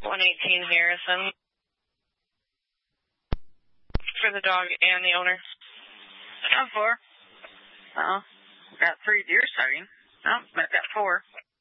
118 Harrison. For the dog and the owner. I'm 4. Got 3 deer sighting. Oh, but got 4.